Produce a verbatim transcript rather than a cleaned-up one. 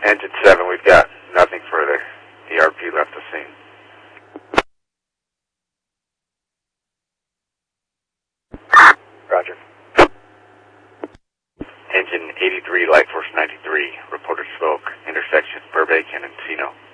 Engine seven, we've got nothing further. E R P left the scene. Roger. Engine eighty-three, Light Force ninety-three, reported smoke, intersection Burbank and Encino.